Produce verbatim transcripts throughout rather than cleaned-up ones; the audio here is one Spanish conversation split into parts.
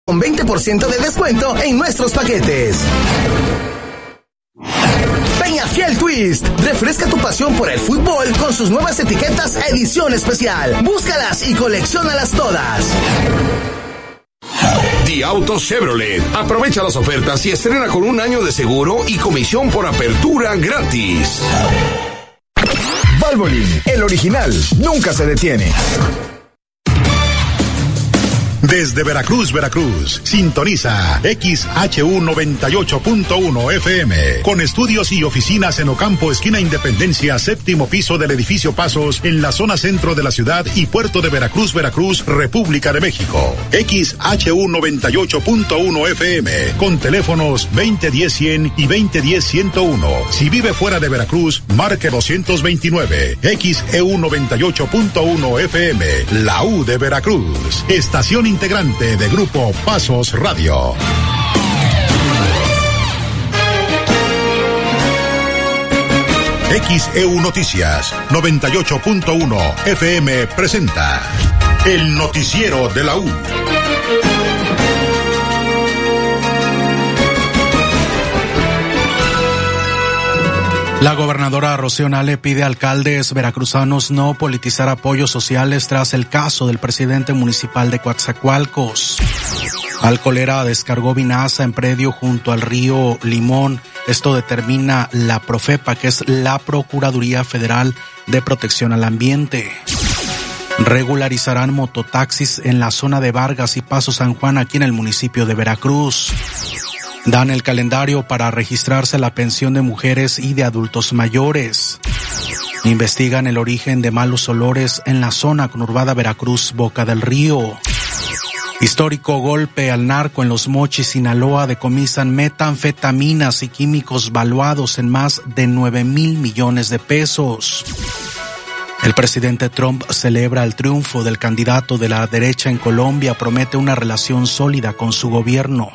con veinte por ciento de descuento en nuestros paquetes. Peñafiel Twist, refresca tu pasión por el fútbol con sus nuevas etiquetas edición especial. Búscalas y colecciónalas todas. The Auto Chevrolet. Aprovecha las ofertas y estrena con un año de seguro y comisión por apertura gratis. Valvoline, el original, nunca se detiene. Desde Veracruz, Veracruz, sintoniza X H U noventa y ocho punto uno F M, con estudios y oficinas en Ocampo, esquina Independencia, séptimo piso del edificio Pasos, en la zona centro de la ciudad y puerto de Veracruz, Veracruz, República de México. X H U noventa y ocho punto uno F M, con teléfonos veinte diez cien y veinte diez ciento uno. Si vive fuera de Veracruz, marque doscientos veintinueve. X E U noventa y ocho punto uno F M, la U de Veracruz. Estación integrante de Grupo Pasos Radio. X E U Noticias noventa y ocho punto uno F M presenta el noticiero de la U. La gobernadora Rocío Nale pide a alcaldes veracruzanos no politizar apoyos sociales tras el caso del presidente municipal de Coatzacoalcos. Alcolera descargó vinaza en predio junto al río Limón. Esto determina la Profepa, que es la Procuraduría Federal de Protección al Ambiente. Regularizarán mototaxis en la zona de Vargas y Paso San Juan, aquí en el municipio de Veracruz. Dan el calendario para registrarse la pensión de mujeres y de adultos mayores. Investigan el origen de malos olores en la zona conurbada Veracruz, Boca del Río. Histórico golpe al narco en Los Mochis, Sinaloa. Decomisan metanfetaminas y químicos valuados en más de nueve mil millones de pesos. El presidente Trump celebra el triunfo del candidato de la derecha en Colombia. Promete una relación sólida con su gobierno.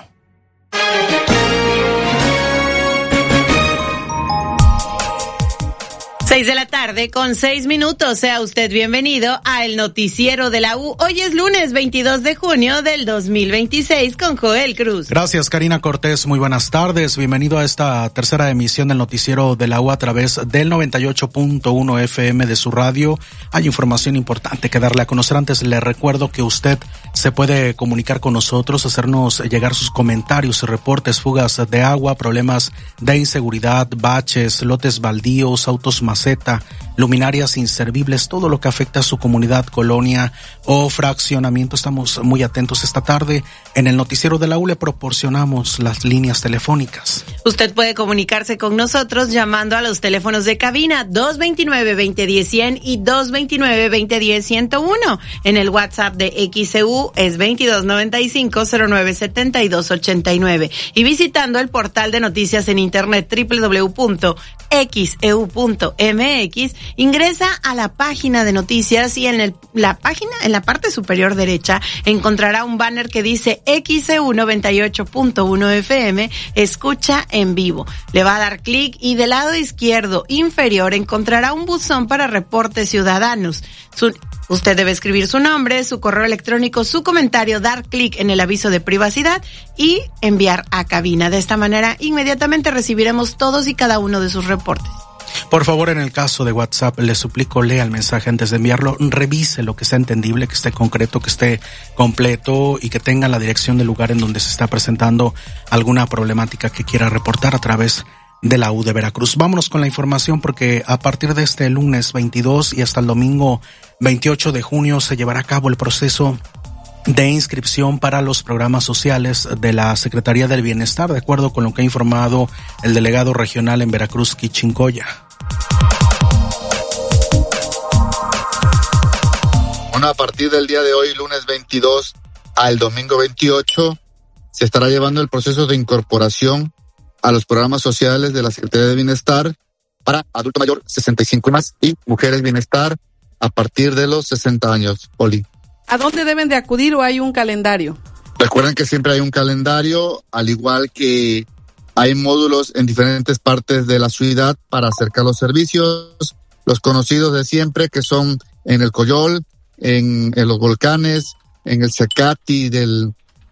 Seis de la tarde con seis minutos. Sea usted bienvenido a el noticiero de la U. Hoy es lunes veintidós de junio del dos mil veintiséis con Joel Cruz. Gracias, Karina Cortés. Muy buenas tardes. Bienvenido a esta tercera emisión del noticiero de la U a través del noventa y ocho punto uno F M de su radio. Hay información importante que darle a conocer. Antes le recuerdo que usted se puede comunicar con nosotros, hacernos llegar sus comentarios y reportes, fugas de agua, problemas de inseguridad, baches, lotes baldíos, autos maceta, luminarias inservibles, todo lo que afecta a su comunidad, colonia o fraccionamiento. Estamos muy atentos esta tarde. En el noticiero de la U le proporcionamos las líneas telefónicas. Usted puede comunicarse con nosotros llamando a los teléfonos de cabina dos veintinueve, veinte diez, cien y dos veintinueve, veinte diez, ciento uno. En el WhatsApp de X E U es veintidós noventa y cinco, cero nueve setenta y dos ochenta y nueve. Y visitando el portal de noticias en internet doble u doble u doble u punto x e u punto m x, ingresa a la página de noticias y en el, la página, en la parte superior derecha, encontrará un banner que dice X E U noventa y ocho punto uno F M, escucha en vivo. Le va a dar clic y del lado izquierdo inferior encontrará un buzón para reportes ciudadanos. Su, usted debe escribir su nombre, su correo electrónico, su comentario, dar clic en el aviso de privacidad y enviar a cabina. De esta manera, inmediatamente recibiremos todos y cada uno de sus reportes. Por favor, en el caso de WhatsApp, le suplico, lea el mensaje antes de enviarlo, revise lo que sea entendible, que esté concreto, que esté completo y que tenga la dirección del lugar en donde se está presentando alguna problemática que quiera reportar a través de la U de Veracruz. Vámonos con la información, porque a partir de este lunes veintidós y hasta el domingo veintiocho de junio se llevará a cabo el proceso de inscripción para los programas sociales de la Secretaría del Bienestar, de acuerdo con lo que ha informado el delegado regional en Veracruz, Quichincoya. Bueno, a partir del día de hoy, lunes veintidós al domingo veintiocho, se estará llevando el proceso de incorporación a los programas sociales de la Secretaría de Bienestar para adulto mayor sesenta y cinco y más y mujeres bienestar a partir de los sesenta años. Oli. ¿A dónde deben de acudir o hay un calendario? Recuerden que siempre hay un calendario, al igual que hay módulos en diferentes partes de la ciudad para acercar los servicios, los conocidos de siempre, que son en el Coyol, en, en los Volcanes, en el Secati del,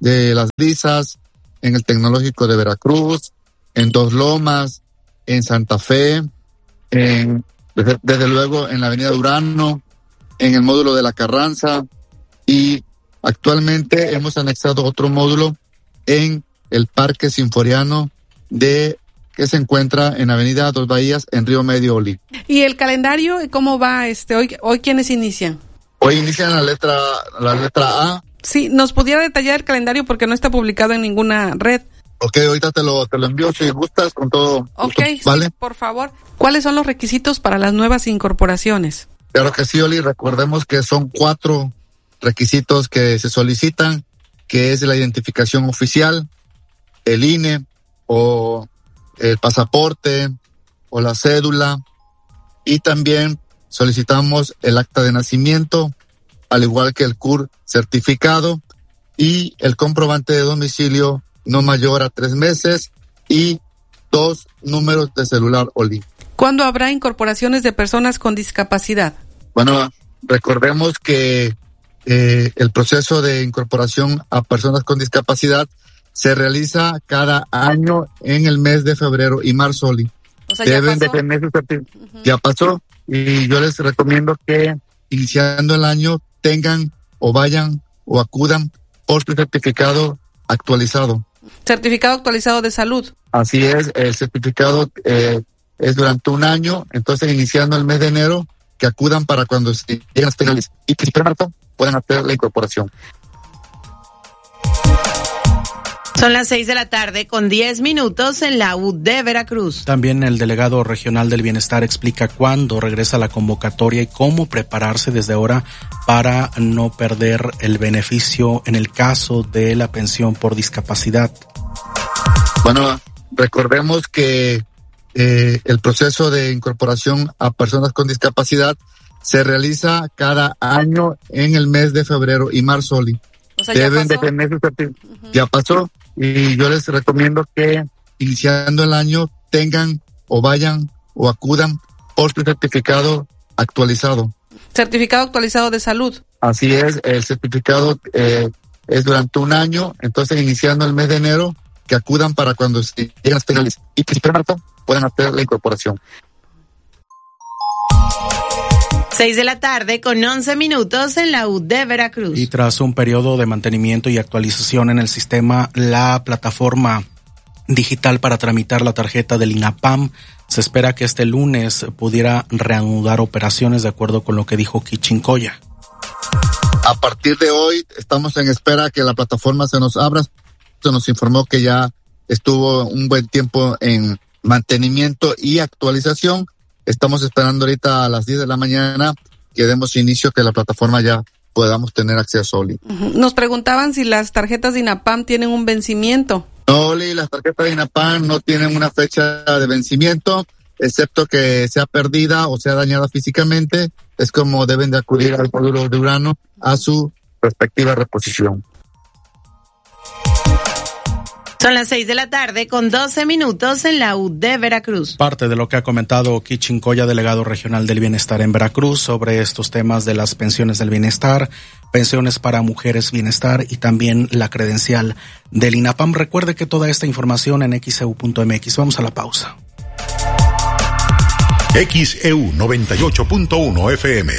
de Las Brisas, en el Tecnológico de Veracruz, en Dos Lomas, en Santa Fe, en, desde, desde luego en la Avenida Durano, en el módulo de La Carranza, y actualmente hemos anexado otro módulo en el Parque Sinforiano de que se encuentra en Avenida Dos Bahías, en Río Medio, Oli. ¿Y el calendario cómo va? Este hoy hoy quiénes inician? Hoy inician la letra la letra A. Sí, nos pudiera detallar el calendario porque no está publicado en ninguna red. Ok, ahorita te lo te lo envío si gustas con todo. Ok, gusto, ¿vale? Sí, por favor. ¿Cuáles son los requisitos para las nuevas incorporaciones? Claro que sí, Oli. Recordemos que son cuatro requisitos que se solicitan, que es la identificación oficial, el I N E o el pasaporte o la cédula, y también solicitamos el acta de nacimiento, al igual que el C U R certificado y el comprobante de domicilio no mayor a tres meses y dos números de celular, Oli. ¿Cuándo habrá incorporaciones de personas con discapacidad? Bueno, recordemos que eh, el proceso de incorporación a personas con discapacidad se realiza cada año en el mes de febrero y marzo, Oli. O sea, ya Deben pasó. de tener su certi- Uh-huh. Ya pasó, y yo les recomiendo que iniciando el año tengan o vayan o acudan por su certificado actualizado. Certificado actualizado de salud. Así es, el certificado eh, es durante un año, entonces iniciando el mes de enero, que acudan para cuando se lleguen las finales y que si marzo puedan hacer la incorporación. Son las seis de la tarde con diez minutos en la U de Veracruz. También el delegado regional del Bienestar explica cuándo regresa la convocatoria y cómo prepararse desde ahora para no perder el beneficio en el caso de la pensión por discapacidad. Bueno, recordemos que eh, el proceso de incorporación a personas con discapacidad se realiza cada año en el mes de febrero y marzo, Oli. O sea, ya Deben de pasó. tener su certi- Uh-huh. Ya pasó, y yo les recomiendo que iniciando el año tengan o vayan o acudan por su certificado actualizado. Certificado actualizado de salud. Así es, el certificado eh, es durante un año, entonces iniciando el mes de enero, que acudan para cuando se lleguen las finales y que si marzo puedan hacer la incorporación. Seis de la tarde con once minutos en la U de Veracruz. Y tras un periodo de mantenimiento y actualización en el sistema, la plataforma digital para tramitar la tarjeta del INAPAM, se espera que este lunes pudiera reanudar operaciones, de acuerdo con lo que dijo Quichincoya. A partir de hoy estamos en espera que la plataforma se nos abra. Se nos informó que ya estuvo un buen tiempo en mantenimiento y actualización. Estamos esperando ahorita a las diez de la mañana que demos inicio, que la plataforma ya podamos tener acceso, Oli. Uh-huh. Nos preguntaban si las tarjetas de INAPAM tienen un vencimiento. No, Oli, las tarjetas de INAPAM no tienen una fecha de vencimiento, excepto que sea perdida o sea dañada físicamente. Es como deben de acudir al módulo de Urano a su respectiva reposición. Son las seis de la tarde con doce minutos en la U de Veracruz. Parte de lo que ha comentado Quichincoya, delegado regional del Bienestar en Veracruz, sobre estos temas de las pensiones del bienestar, pensiones para mujeres bienestar y también la credencial del INAPAM. Recuerde que toda esta información en x e u punto m x. Vamos a la pausa. X E U noventa y ocho punto uno F M.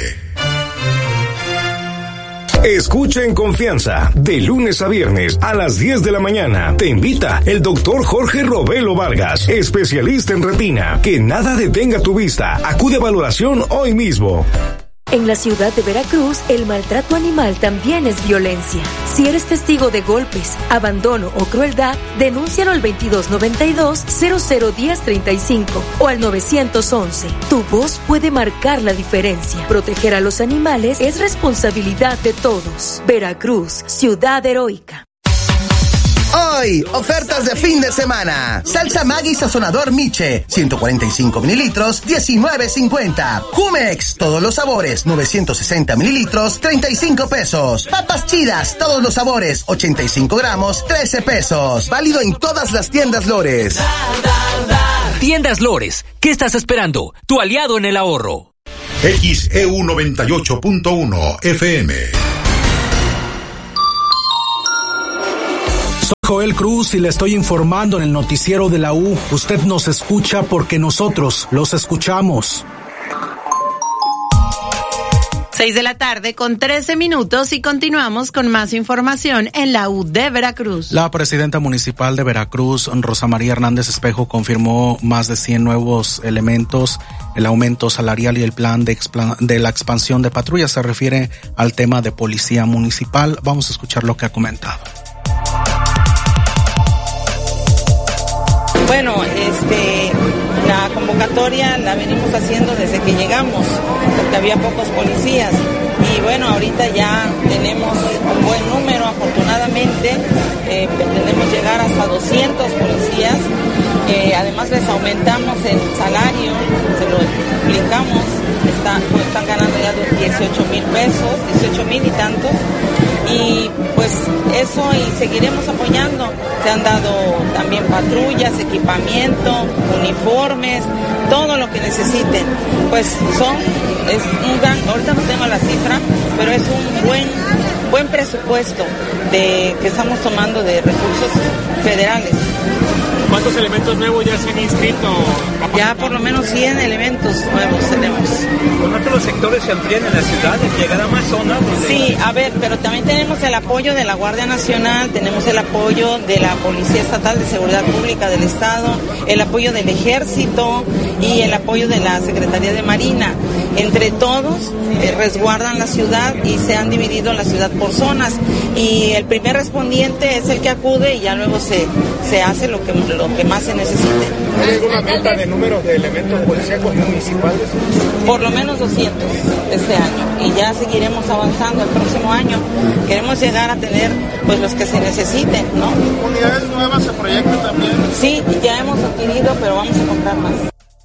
Escucha en confianza, de lunes a viernes a las diez de la mañana. Te invita el doctor Jorge Robelo Vargas, especialista en retina. Que nada detenga tu vista. Acude a valoración hoy mismo. En la ciudad de Veracruz, el maltrato animal también es violencia. Si eres testigo de golpes, abandono o crueldad, denúncialo al veintidós noventa y dos cero cero diez treinta y cinco o al novecientos once. Tu voz puede marcar la diferencia. Proteger a los animales es responsabilidad de todos. Veracruz, ciudad heroica. Hoy, ofertas de fin de semana. Salsa Maggi sazonador Miche, ciento cuarenta y cinco mililitros, diecinueve cincuenta. Jumex, todos los sabores, novecientos sesenta mililitros, treinta y cinco pesos. Papas chidas, todos los sabores, ochenta y cinco gramos, trece pesos. Válido en todas las tiendas Lores. Tiendas Lores, ¿qué estás esperando? Tu aliado en el ahorro. X E U noventa y ocho punto uno F M. Joel Cruz y le estoy informando en el noticiero de la U. Usted nos escucha porque nosotros los escuchamos. Seis de la tarde con trece minutos y continuamos con más información en la U de Veracruz. La presidenta municipal de Veracruz, Rosa María Hernández Espejo, confirmó más de cien nuevos elementos, el aumento salarial y el plan de, expla- de la expansión de patrullas. Se refiere al tema de policía municipal. Vamos a escuchar lo que ha comentado. Bueno, este, la convocatoria la venimos haciendo desde que llegamos, porque había pocos policías. Y bueno, ahorita ya tenemos un buen número, afortunadamente, eh, pretendemos llegar hasta doscientos policías. Eh, además les aumentamos el salario, se lo explicamos, está, pues, están ganando ya dieciocho mil pesos, dieciocho mil y tantos. Y pues eso, y seguiremos apoyando. Se han dado también patrullas, equipamiento, uniformes, todo lo que necesiten. Pues son, es un gran, ahorita no tengo la cifra, pero es un buen, buen presupuesto de que estamos tomando de recursos federales. ¿Cuántos elementos nuevos ya se han inscrito? Ya por lo menos cien elementos nuevos tenemos. ¿Con otros sectores se amplían en la ciudad? ¿Llegar a más zonas? Donde... Sí, a ver, pero también tenemos el apoyo de la Guardia Nacional, tenemos el apoyo de la Policía Estatal de Seguridad Pública del Estado, el apoyo del Ejército y el apoyo de la Secretaría de Marina. Entre todos eh, resguardan la ciudad y se han dividido la ciudad por zonas. Y el primer respondiente es el que acude y ya luego se, se hace lo que, lo que más se necesite. ¿Hay alguna meta de números de elementos policíacos municipales? Por lo menos doscientos este año, y ya seguiremos avanzando el próximo año. Queremos llegar a tener pues los que se necesiten, ¿no? ¿Unidades nuevas se proyectan también? Sí, ya hemos adquirido, pero vamos a comprar más.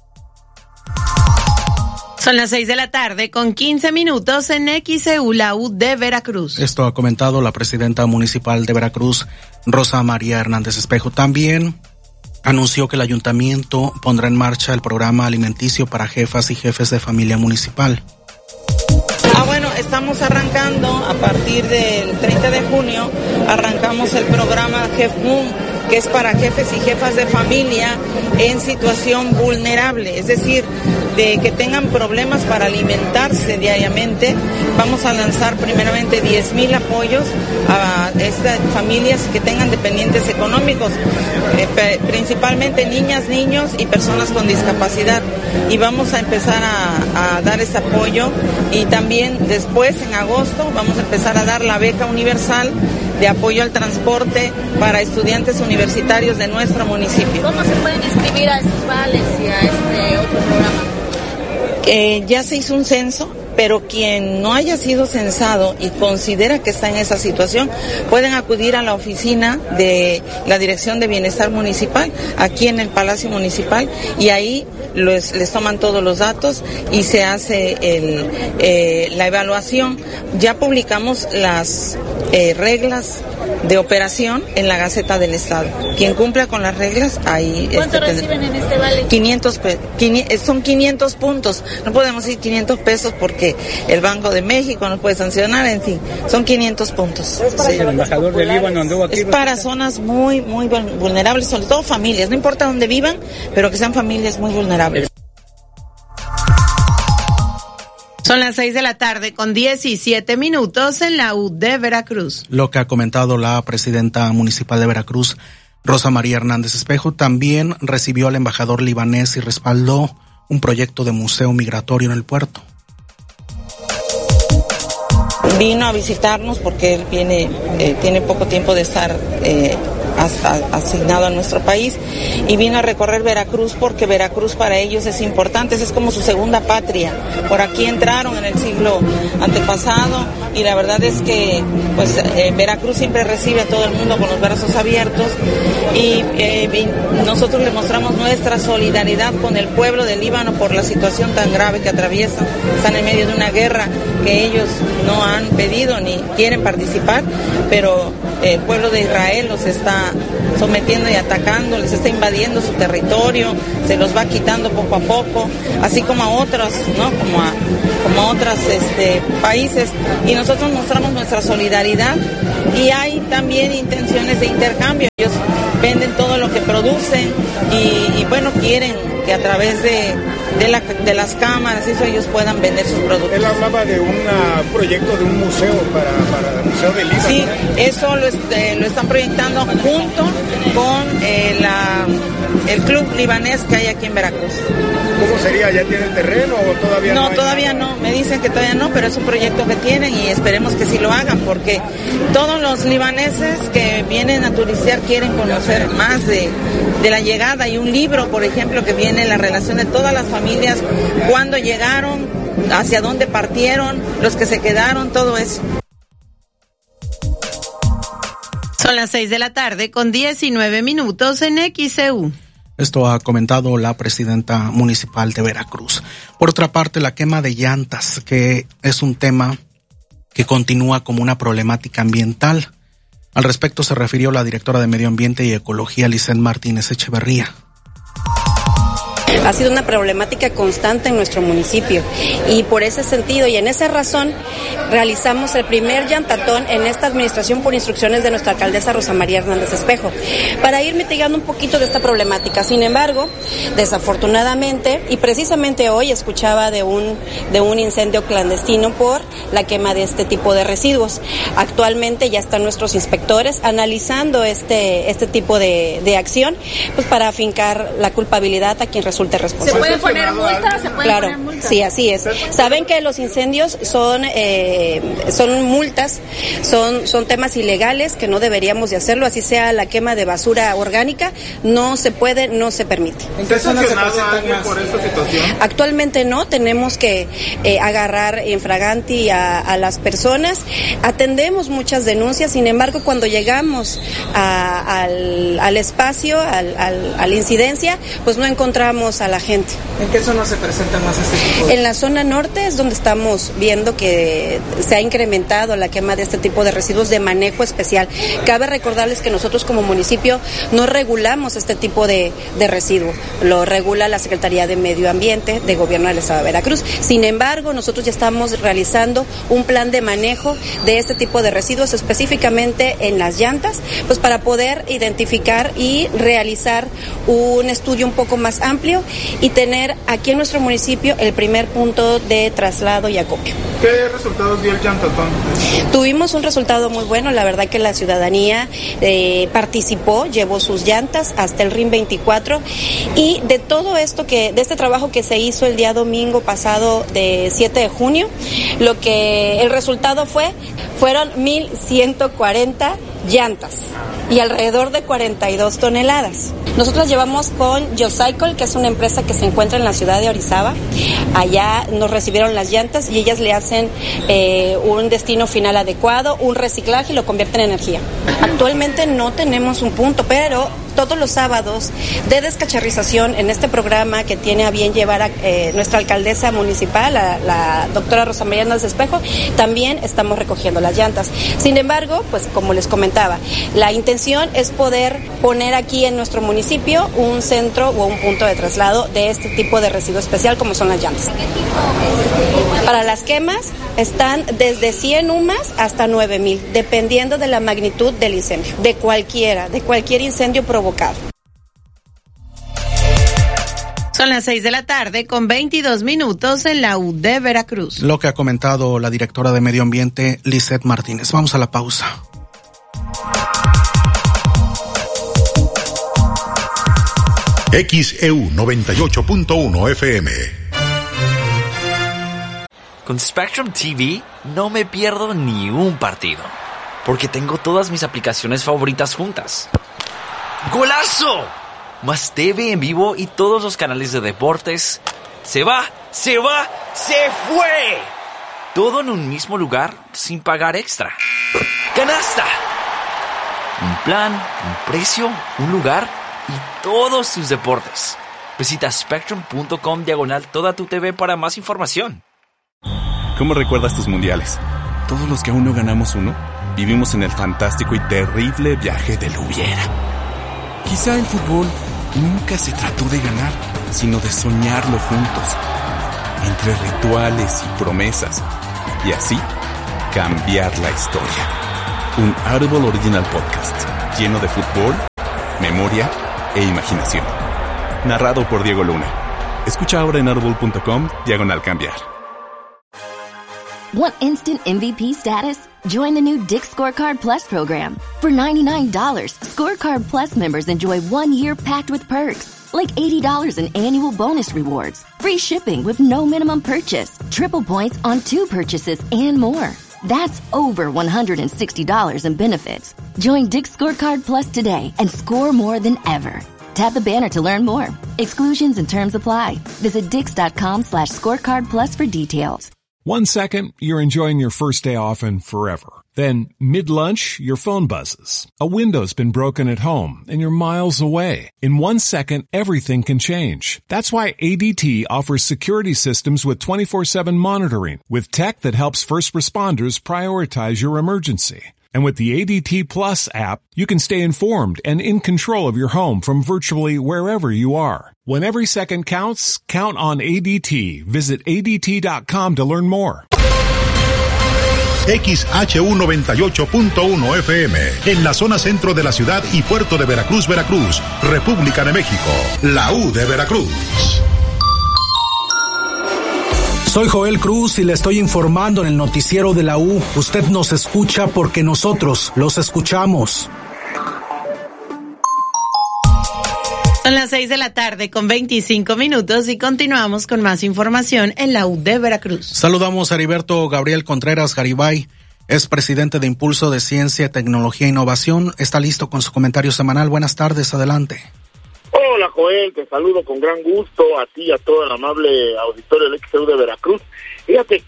Son las seis de la tarde con quince minutos en X E U, la U de Veracruz. Esto ha comentado la presidenta municipal de Veracruz, Rosa María Hernández Espejo. También anunció que el ayuntamiento pondrá en marcha el programa alimenticio para jefas y jefes de familia municipal. Ah, bueno, estamos arrancando a partir del treinta de junio, arrancamos el programa JefMum, que es para jefes y jefas de familia en situación vulnerable, es decir, de que tengan problemas para alimentarse diariamente. Vamos a lanzar primeramente diez mil apoyos a estas familias que tengan dependientes económicos, eh, principalmente niñas, niños y personas con discapacidad. Y vamos a empezar a, a dar ese apoyo, y también después, en agosto, vamos a empezar a dar la beca universal de apoyo al transporte para estudiantes universitarios de nuestro municipio. ¿Cómo se pueden inscribir a estos vales y a este otro programa? Eh, ya se hizo un censo, pero quien no haya sido censado y considera que está en esa situación, pueden acudir a la oficina de la Dirección de Bienestar Municipal, aquí en el Palacio Municipal, y ahí les, les toman todos los datos y se hace el, eh, la evaluación. Ya publicamos las eh, reglas de operación en la Gaceta del Estado. Quien cumpla con las reglas, ahí... ¿Cuánto este, reciben en este vale? quinientos, quinientos, son quinientos puntos. No podemos decir quinientos pesos porque el Banco de México nos puede sancionar, en fin, son quinientos puntos. ¿Es para sí. El embajador del Líbano anduvo aquí? Es para zonas muy, muy vulnerables, sobre todo familias, no importa dónde vivan, pero que sean familias muy vulnerables. Son las seis de la tarde con diecisiete minutos en la U de Veracruz. Lo que ha comentado la presidenta municipal de Veracruz, Rosa María Hernández Espejo, también recibió al embajador libanés y respaldó un proyecto de museo migratorio en el puerto. Vino a visitarnos porque él viene, eh, tiene poco tiempo de estar eh, asignado a nuestro país, y vino a recorrer Veracruz porque Veracruz para ellos es importante, es como su segunda patria. Por aquí entraron en el siglo antepasado y la verdad es que pues eh, Veracruz siempre recibe a todo el mundo con los brazos abiertos, y eh, nosotros le mostramos nuestra solidaridad con el pueblo del Líbano por la situación tan grave que atraviesan. Están en medio de una guerra que ellos no han pedido ni quieren participar, pero el pueblo de Israel los está sometiendo y atacando, les está invadiendo su territorio, se los va quitando poco a poco, así como a otros, ¿no? Como a, como a otros este, países, y nosotros mostramos nuestra solidaridad, y hay también intenciones de intercambio. producen y, y bueno, quieren que a través de, de, la, de las cámaras eso ellos puedan vender sus productos. Él hablaba de un uh, proyecto de un museo para, para el Museo del Líbano. Sí, eso lo, este, lo están proyectando junto con eh, la, el club libanés que hay aquí en Veracruz. ¿Cómo sería? ¿Ya tiene el terreno o todavía no? No, hay todavía nada? no. Me dicen que todavía no, pero es un proyecto que tienen y esperemos que sí lo hagan, porque todos los libaneses que vienen a turistear quieren conocer más de, de la llegada. Hay un libro, por ejemplo, que viene la relación de todas las familias, cuándo llegaron, hacia dónde partieron, los que se quedaron, todo eso. Son las seis de la tarde con diecinueve minutos en X E U. Esto ha comentado la presidenta municipal de Veracruz. Por otra parte, la quema de llantas, que es un tema que continúa como una problemática ambiental. Al respecto se refirió la directora de Medio Ambiente y Ecología, Lizeth Martínez Echeverría. Ha sido una problemática constante en nuestro municipio y por ese sentido y en esa razón realizamos el primer llantatón en esta administración por instrucciones de nuestra alcaldesa Rosa María Hernández Espejo para ir mitigando un poquito de esta problemática. Sin embargo, desafortunadamente y precisamente hoy escuchaba de un de un incendio clandestino por la quema de este tipo de residuos. Actualmente ya están nuestros inspectores analizando este este tipo de, de acción pues para afincar la culpabilidad a quien resulte responsable. ¿Se pueden poner multas? ¿Se pueden claro, poner multas? Sí, así es. Saben que los incendios son eh, son multas, son son temas ilegales que no deberíamos de hacerlo, así sea la quema de basura orgánica, no se puede, no se permite. ¿En qué zona se presentan más por esta situación? Actualmente no, tenemos que eh, agarrar en fraganti a, a las personas, atendemos muchas denuncias, sin embargo cuando llegamos a, al, al espacio, al, al, a la incidencia, pues no encontramos a la gente. ¿En qué zona se presenta más este tipo de... En la zona norte es donde estamos viendo que se ha incrementado la quema de este tipo de residuos de manejo especial. Cabe recordarles que nosotros como municipio no regulamos este tipo de, de residuo, lo regula la Secretaría de Medio Ambiente de Gobierno del Estado de Veracruz. Sin embargo, nosotros ya estamos realizando un plan de manejo de este tipo de residuos específicamente en las llantas, pues para poder identificar y realizar un estudio un poco más amplio y tener aquí en nuestro municipio el primer punto de traslado y acopio. ¿Qué resultados dio el llantatón? Tuvimos un resultado muy bueno, la verdad que la ciudadanía eh, participó, llevó sus llantas hasta el R I M veinticuatro y de todo esto que, de este trabajo que se hizo el día domingo pasado de siete de junio, lo que el resultado fue, fueron mil ciento cuarenta llantas y alrededor de cuarenta y dos toneladas. Nosotros llevamos con Geocycle, que es una empresa que se encuentra en la ciudad de Orizaba. Allá nos recibieron las llantas y ellas le hacen eh, un destino final adecuado, un reciclaje y lo convierten en energía. Actualmente no tenemos un punto, pero todos los sábados de descacharrización en este programa que tiene a bien llevar a eh, nuestra alcaldesa municipal, la, la doctora Rosa María Hernández Espejo, también estamos recogiendo las llantas. Sin embargo, pues como les comentaba, la intención es poder poner aquí en nuestro municipio un centro o un punto de traslado de este tipo de residuo especial como son las llantas. Para las quemas están desde cien humas hasta nueve mil, dependiendo de la magnitud del incendio, de cualquiera, de cualquier incendio provocado. Son las seis de la tarde con veintidós minutos en la U de Veracruz. Lo que ha comentado la directora de Medio Ambiente, Lizeth Martínez. Vamos a la pausa. X E U noventa y ocho punto uno F M. Con Spectrum T V no me pierdo ni un partido, porque tengo todas mis aplicaciones favoritas juntas. ¡Golazo! Más T V en vivo y todos los canales de deportes. ¡Se va! ¡Se va! ¡Se fue! Todo en un mismo lugar sin pagar extra. ¡Canasta! Un plan, un precio, un lugar y todos tus deportes. Visita spectrum.com diagonal toda tu T V para más información. ¿Cómo recuerdas tus mundiales? Todos los que aún no ganamos uno, vivimos en el fantástico y terrible viaje del hubiera. Quizá el fútbol nunca se trató de ganar, sino de soñarlo juntos, entre rituales y promesas, y así cambiar la historia. Un Audible Original Podcast lleno de fútbol, memoria e imaginación. Narrado por Diego Luna. Escucha ahora en audible.com diagonal cambiar. Want instant M V P status? Join the new Dick's Scorecard Plus program. For ninety-nine dollars, Scorecard Plus members enjoy one year packed with perks, like eighty dollars in annual bonus rewards, free shipping with no minimum purchase, triple points on two purchases, and more. That's over one hundred sixty dollars in benefits. Join Dick's Scorecard Plus today and score more than ever. Tap the banner to learn more. Exclusions and terms apply. Visit dix.com slash scorecard plus for details. One second, you're enjoying your first day off and forever. Then, mid-lunch, your phone buzzes. A window's been broken at home and you're miles away. In one second, everything can change. That's why A D T offers security systems with twenty-four seven monitoring, with tech that helps first responders prioritize your emergency. And with the A D T Plus app, you can stay informed and in control of your home from virtually wherever you are. When every second counts, count on A D T. Visit A D T dot com to learn more. X H U noventa y ocho punto uno F M, en la zona centro de la ciudad y puerto de Veracruz, Veracruz, República de México, la U de Veracruz. Soy Joel Cruz y le estoy informando en el noticiero de la U. Usted nos escucha porque nosotros los escuchamos. Son las seis de la tarde con veinticinco minutos y continuamos con más información en la U de Veracruz. Saludamos a Heriberto Gabriel Contreras Garibay, es presidente de Impulso de Ciencia, Tecnología e Innovación. Está listo con su comentario semanal. Buenas tardes, adelante. Hola Joel, te saludo con gran gusto a ti y a todo el amable auditorio del X E U de Veracruz. Fíjate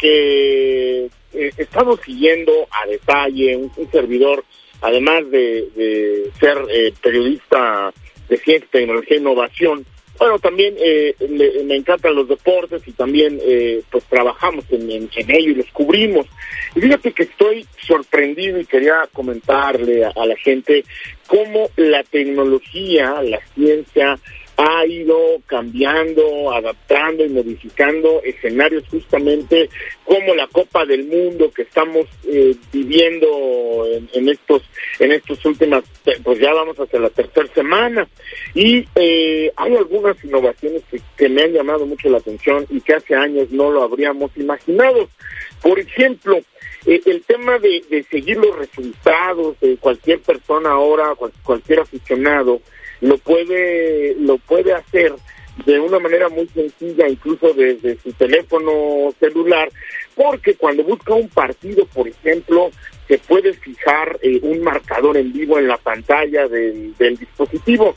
que eh, estamos siguiendo a detalle un, un servidor, además de, de ser eh, periodista de ciencia, tecnología e innovación. Bueno, también eh, le, me encantan los deportes y también eh, pues trabajamos en, en, en ello y los cubrimos. Y fíjate que estoy sorprendido y quería comentarle a, a la gente cómo la tecnología, la ciencia ha ido cambiando, adaptando y modificando escenarios justamente como la Copa del Mundo que estamos eh, viviendo en, en estos en estos últimas, pues ya vamos hacia la tercera semana y eh, hay algunas innovaciones que, que me han llamado mucho la atención y que hace años no lo habríamos imaginado. Por ejemplo, eh, el tema de, de seguir los resultados de cualquier persona ahora, cual, cualquier aficionado, lo puede lo puede hacer de una manera muy sencilla, incluso desde su teléfono celular, porque cuando busca un partido, por ejemplo, se puede fijar eh, un marcador en vivo en la pantalla del, del dispositivo.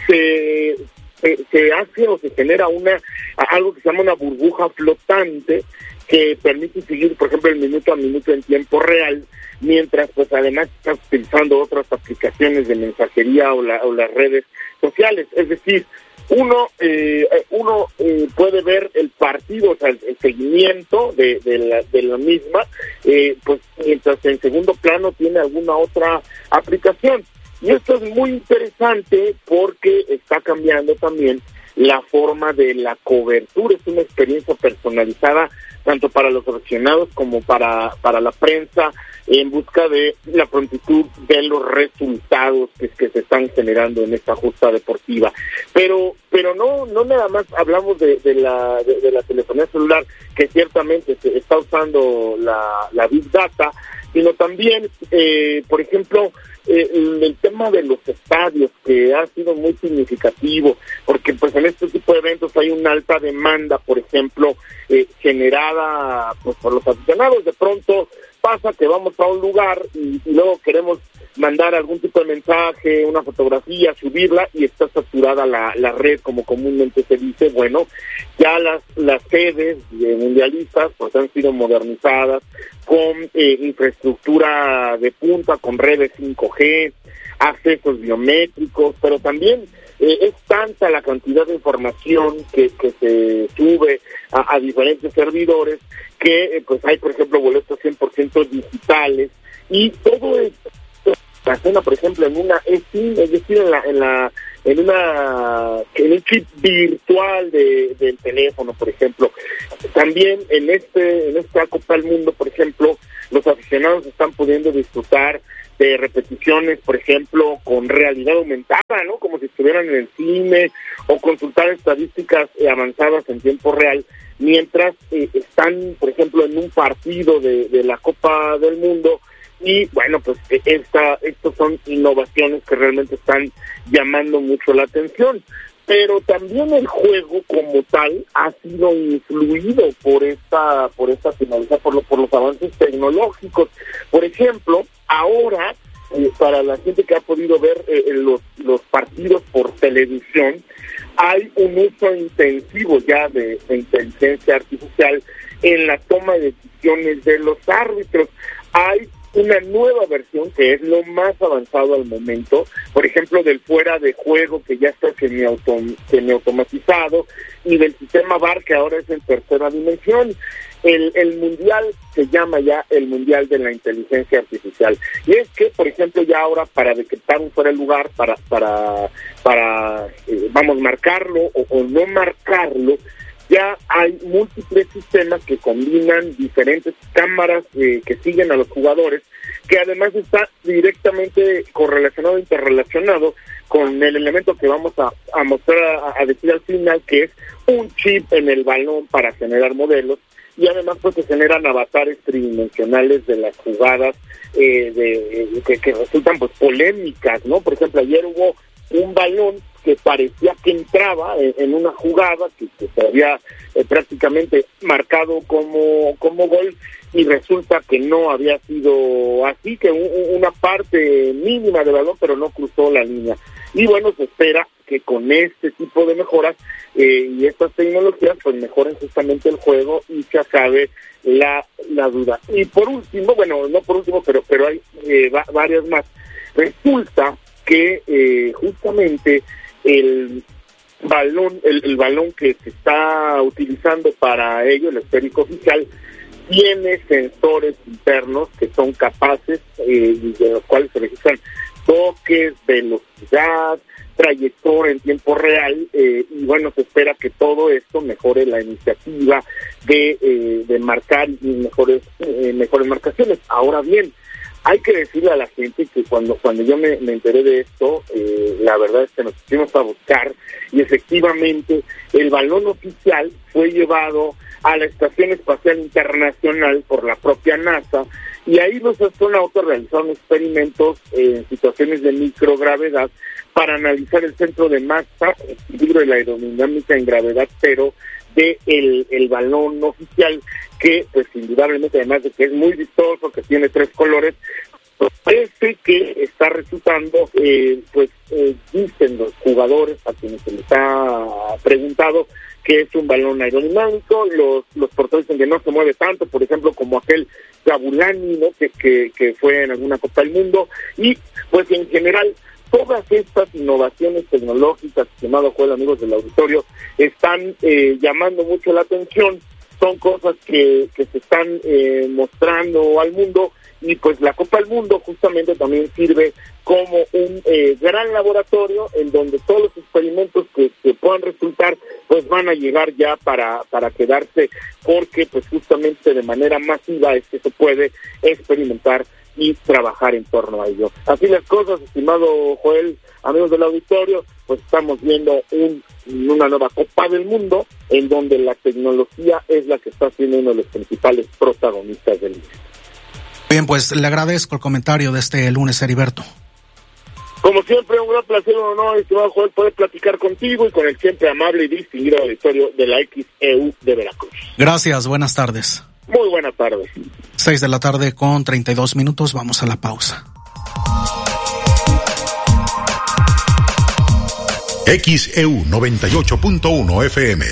Se, se se hace o se genera una algo que se llama una burbuja flotante que permite seguir, por ejemplo, el minuto a minuto en tiempo real, mientras pues además estás utilizando otras aplicaciones de mensajería o, la, o las redes sociales. Es decir, uno eh, uno eh, puede ver el partido, o sea, el, el seguimiento de, de, la, de la misma, eh, pues mientras en segundo plano tiene alguna otra aplicación. Y esto es muy interesante porque está cambiando también la forma de la cobertura. Es una experiencia personalizada tanto para los aficionados como para para la prensa, en busca de la prontitud de los resultados que, que se están generando en esta justa deportiva. Pero pero no no nada más hablamos de, de la de, de la telefonía celular, que ciertamente se está usando la, la Big Data, sino también, eh, por ejemplo, eh, el, el tema de los estadios, que ha sido muy significativo, porque pues en este tipo de eventos hay una alta demanda, por ejemplo, eh, generada pues por los aficionados. De pronto pasa que vamos a un lugar y, y luego queremos mandar algún tipo de mensaje, una fotografía, subirla, y está saturada la, la red, como comúnmente se dice. Bueno, ya las las sedes mundialistas pues han sido modernizadas con eh, infraestructura de punta, con redes cinco G, accesos biométricos, pero también eh, es tanta la cantidad de información que, que se sube a, a diferentes servidores que eh, pues hay, por ejemplo, boletos cien por ciento digitales, y todo esto la cena, por ejemplo, en una eSIM, es decir, en la, en la, en una, en un chip virtual de, del teléfono, por ejemplo. También en este, en esta Copa del Mundo, por ejemplo, los aficionados están pudiendo disfrutar de repeticiones, por ejemplo, con realidad aumentada, ¿no? Como si estuvieran en el cine, o consultar estadísticas eh, avanzadas en tiempo real, mientras eh, están, por ejemplo, en un partido de, de la Copa del Mundo. Y bueno, pues esta, estos son innovaciones que realmente están llamando mucho la atención. Pero también el juego como tal ha sido influido por esta por esta finalidad, por, lo, por los avances tecnológicos. Por ejemplo, ahora, eh, para la gente que ha podido ver eh, los, los partidos por televisión, hay un uso intensivo ya de, de inteligencia artificial en la toma de decisiones de los árbitros. Hay una nueva versión que es lo más avanzado al momento, por ejemplo, del fuera de juego que ya está semiautom- semiautomatizado, y del sistema V A R que ahora es en tercera dimensión. El, el mundial se llama ya el mundial de la inteligencia artificial, y es que, por ejemplo, ya ahora para decretar un fuera de lugar, para para para eh, vamos marcarlo o, o no marcarlo, ya hay múltiples sistemas que combinan diferentes cámaras eh, que siguen a los jugadores, que además está directamente correlacionado, interrelacionado con el elemento que vamos a, a mostrar, a, a decir al final, que es un chip en el balón para generar modelos, y además pues se generan avatares tridimensionales de las jugadas eh, de, que, que resultan pues polémicas, ¿no? Por ejemplo, ayer hubo un balón que parecía que entraba en, en una jugada que, que se había eh, prácticamente marcado como, como gol, y resulta que no había sido así, que un, una parte mínima de balón, pero no cruzó la línea. Y bueno, se espera que con este tipo de mejoras eh, y estas tecnologías pues mejoren justamente el juego y se acabe la, la duda. Y por último, bueno, no por último, pero, pero hay eh, va, varias más. Resulta que eh, justamente el balón, el, el balón que se está utilizando para ello, el esférico oficial, tiene sensores internos que son capaces, eh, de los cuales se registran toques, velocidad, trayectoria en tiempo real, eh, y bueno, se espera que todo esto mejore la iniciativa de, eh, de marcar y mejores, eh, mejores marcaciones. Ahora bien, hay que decirle a la gente que cuando cuando yo me, me enteré de esto, eh, la verdad es que nos pusimos a buscar, y efectivamente el balón oficial fue llevado a la Estación Espacial Internacional por la propia NASA, y ahí los astronautas realizaron experimentos eh, en situaciones de microgravedad para analizar el centro de masa, el equilibrio de la aerodinámica en gravedad cero de el, el balón oficial, que pues indudablemente, además de que es muy vistoso, que tiene tres colores, pues, parece que está resultando, eh, pues eh, dicen los jugadores a quienes se les ha preguntado, que es un balón aerodinámico. Los los portadores dicen que no se mueve tanto, por ejemplo, como aquel Gabulani, ¿no? que, que, que fue en alguna Copa del Mundo, y pues en general todas estas innovaciones tecnológicas, estimados jueves, amigos del auditorio, están eh, llamando mucho la atención. Son cosas que, que se están eh, mostrando al mundo, y pues la Copa del Mundo justamente también sirve como un eh, gran laboratorio en donde todos los experimentos que, que puedan resultar pues van a llegar ya para, para quedarse, porque pues justamente de manera masiva es que se puede experimentar y trabajar en torno a ello. Así las cosas, estimado Joel, amigos del auditorio, pues estamos viendo un, una nueva Copa del Mundo en donde la tecnología es la que está siendo uno de los principales protagonistas del día. Bien, pues le agradezco el comentario de este lunes, Heriberto. Como siempre, un gran placer, un honor, estimado Joel, poder platicar contigo y con el siempre amable y distinguido auditorio de la X E U de Veracruz. Gracias, buenas tardes. Muy buenas tardes. Seis de la tarde con treinta y dos minutos, vamos a la pausa. X E U noventa y ocho punto uno F M.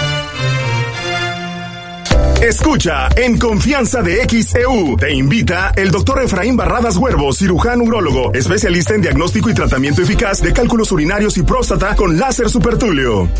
Escucha En Confianza de X E U. Te invita el doctor Efraín Barradas Huervo, cirujano urólogo, especialista en diagnóstico y tratamiento eficaz de cálculos urinarios y próstata con láser supertulio.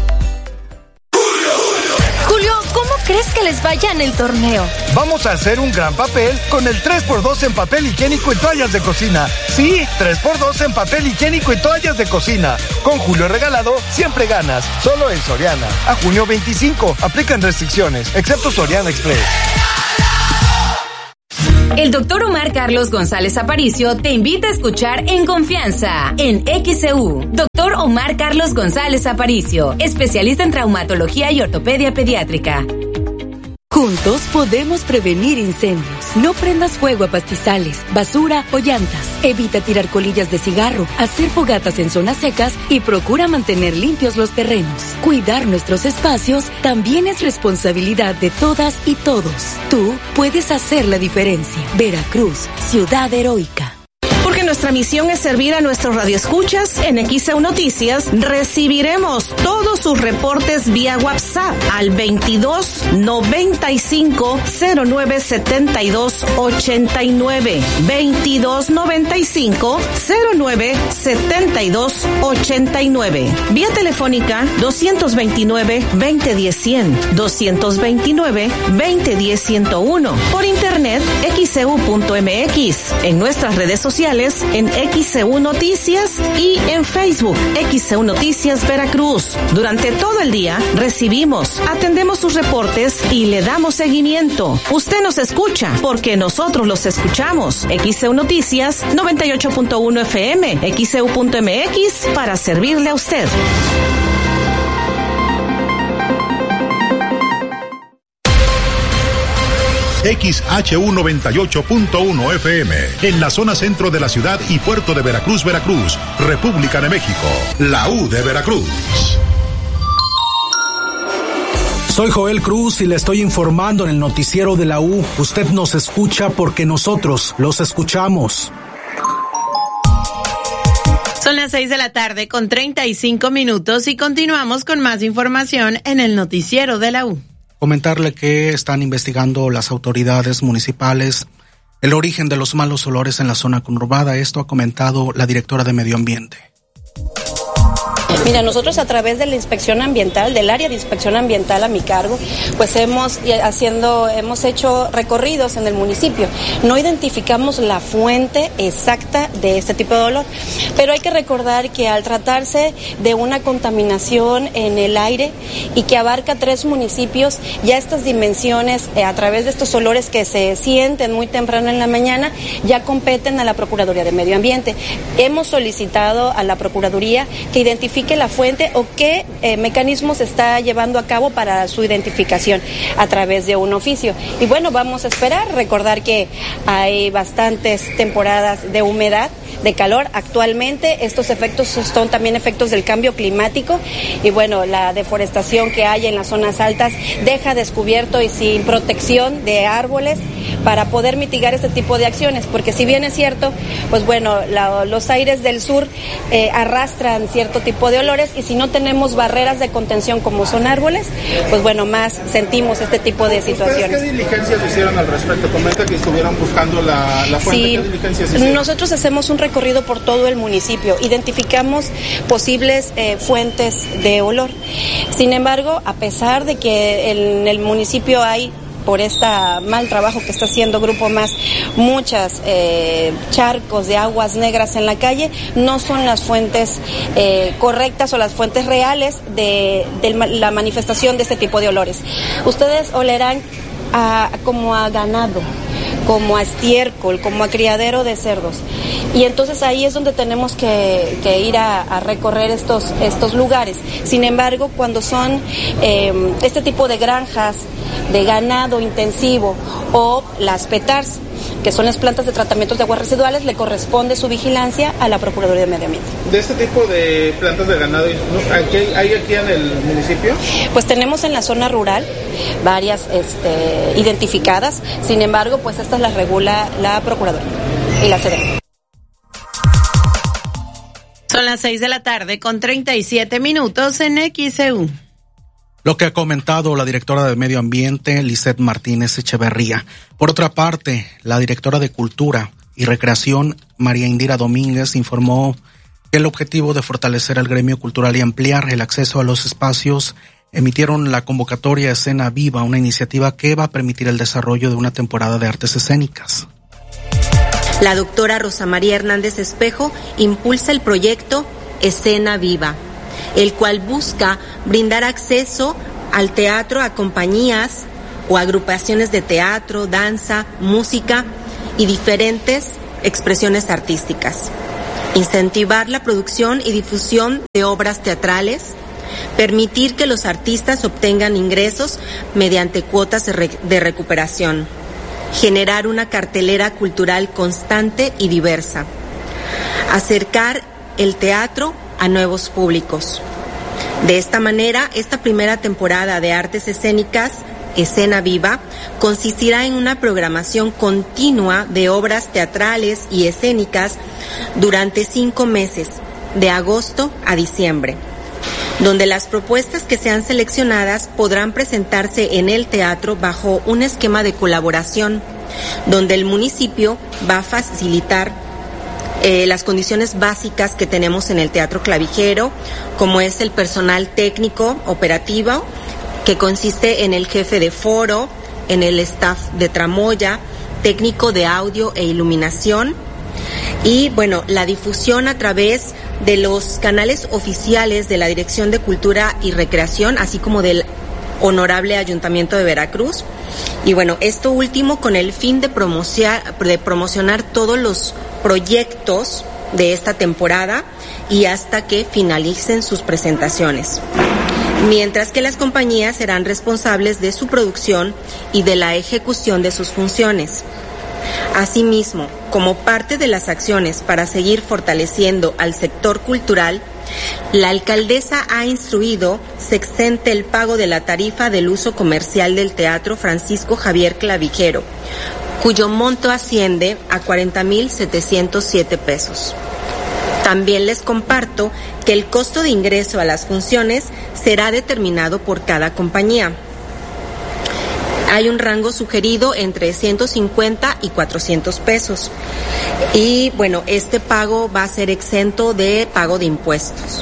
Julio, ¿cómo crees que les vaya en el torneo? Vamos a hacer un gran papel con el tres por dos en papel higiénico y toallas de cocina. Sí, tres por dos en papel higiénico y toallas de cocina. Con Julio Regalado, siempre ganas. Solo en Soriana. A junio veinticinco. Aplican restricciones, excepto Soriana Express. El doctor Omar Carlos González Aparicio te invita a escuchar En Confianza, en X C U. Doctor Omar Carlos González Aparicio, especialista en traumatología y ortopedia pediátrica. Juntos podemos prevenir incendios. No prendas fuego a pastizales, basura o llantas. Evita tirar colillas de cigarro, hacer fogatas en zonas secas y procura mantener limpios los terrenos. Cuidar nuestros espacios también es responsabilidad de todas y todos. Tú puedes hacer la diferencia. Veracruz, ciudad heroica. Porque nuestra misión es servir a nuestros radioescuchas, en X C U Noticias recibiremos todos sus reportes vía WhatsApp al veintidós noventa y cinco cero nueve setenta y dos ochenta y nueve. veintidós noventa y cinco cero nueve setenta y dos ochenta y nueve. Vía telefónica doscientos veintinueve veinte diez cien, doscientos veintinueve veinte diez ciento uno. Por internet x c u punto m x. En nuestras redes sociales en X C U Noticias y en Facebook X C U Noticias Veracruz. Durante todo el día recibimos, atendemos sus reportes y le damos seguimiento. Usted nos escucha porque nosotros los escuchamos. X C U Noticias noventa y ocho punto uno F M, x c u punto m x para servirle a usted. X H U noventa y ocho punto uno F M, en la zona centro de la ciudad y puerto de Veracruz, Veracruz, República de México, la U de Veracruz. Soy Joel Cruz y le estoy informando en el noticiero de la U. Usted nos escucha porque nosotros los escuchamos. Son las seis de la tarde con treinta y cinco minutos y continuamos con más información en el noticiero de la U. Comentarle que están investigando las autoridades municipales el origen de los malos olores en la zona conurbada. Esto ha comentado la directora de Medio Ambiente. Mira, nosotros a través de la inspección ambiental, del área de inspección ambiental a mi cargo, pues hemos haciendo, hemos hecho recorridos en el municipio. No identificamos la fuente exacta de este tipo de olor, pero hay que recordar que al tratarse de una contaminación en el aire y que abarca tres municipios, ya estas dimensiones, eh, a través de estos olores que se sienten muy temprano en la mañana, ya competen a la Procuraduría de Medio Ambiente. Hemos solicitado a la Procuraduría que identifique la fuente o qué eh, mecanismos está llevando a cabo para su identificación a través de un oficio. Y bueno, vamos a esperar, recordar que hay bastantes temporadas de humedad, de calor. Actualmente estos efectos son también efectos del cambio climático y bueno, la deforestación que hay en las zonas altas deja descubierto y sin protección de árboles para poder mitigar este tipo de acciones, porque si bien es cierto, pues bueno, la, los aires del sur eh, arrastran cierto tipo de olores y si no tenemos barreras de contención como son árboles, pues bueno, más sentimos este tipo de situaciones. ¿Ustedes qué diligencias hicieron al respecto? Comenta que estuvieron buscando la, la fuente. Sí, ¿qué diligencias hicieron? Nosotros hacemos un recorrido por todo el municipio, identificamos posibles eh, fuentes de olor. Sin embargo, a pesar de que en el municipio hay, por este mal trabajo que está haciendo Grupo Más, muchas eh, charcos de aguas negras en la calle, no son las fuentes eh, correctas o las fuentes reales de, de la manifestación de este tipo de olores. Ustedes olerán a, como a ganado, como a estiércol, como a criadero de cerdos. Y entonces ahí es donde tenemos que, que ir a, a recorrer estos, estos lugares. Sin embargo, cuando son eh, este tipo de granjas de ganado intensivo o las P E T A Rs, que son las plantas de tratamiento de aguas residuales, le corresponde su vigilancia a la Procuraduría de Medio Ambiente. ¿De este tipo de plantas de ganado ¿hay, hay aquí en el municipio? Pues tenemos en la zona rural varias este, identificadas, sin embargo, pues estas las regula la Procuraduría y la C D M. Son las seis de la tarde con treinta y siete minutos en X C U. Lo que ha comentado la directora de Medio Ambiente, Lisette Martínez Echeverría. Por otra parte, la directora de Cultura y Recreación, María Indira Domínguez, informó que el objetivo de fortalecer al gremio cultural y ampliar el acceso a los espacios, emitieron la convocatoria Escena Viva, una iniciativa que va a permitir el desarrollo de una temporada de artes escénicas. La doctora Rosa María Hernández Espejo impulsa el proyecto Escena Viva, el cual busca brindar acceso al teatro a compañías o agrupaciones de teatro, danza, música y diferentes expresiones artísticas. Incentivar la producción y difusión de obras teatrales. Permitir que los artistas obtengan ingresos mediante cuotas de, re- de recuperación. Generar una cartelera cultural constante y diversa. Acercar el teatro a nuevos públicos. De esta manera, esta primera temporada de Artes Escénicas, Escena Viva, consistirá en una programación continua de obras teatrales y escénicas durante cinco meses, de agosto a diciembre, donde las propuestas que sean seleccionadas podrán presentarse en el teatro bajo un esquema de colaboración, donde el municipio va a facilitar eh, las condiciones básicas que tenemos en el Teatro Clavijero, como es el personal técnico operativo, que consiste en el jefe de foro, en el staff de tramoya, técnico de audio e iluminación, y bueno, la difusión a través de los canales oficiales de la Dirección de Cultura y Recreación, así como del Honorable Ayuntamiento de Veracruz. Y bueno, esto último con el fin de promocionar, de promocionar todos los proyectos de esta temporada y hasta que finalicen sus presentaciones. Mientras que las compañías serán responsables de su producción y de la ejecución de sus funciones. Asimismo, como parte de las acciones para seguir fortaleciendo al sector cultural, la alcaldesa ha instruido se exente el pago de la tarifa del uso comercial del Teatro Francisco Javier Clavijero, cuyo monto asciende a cuarenta mil setecientos siete pesos. También les comparto que el costo de ingreso a las funciones será determinado por cada compañía. Hay un rango sugerido entre ciento cincuenta y cuatrocientos pesos. Y bueno, este pago va a ser exento de pago de impuestos.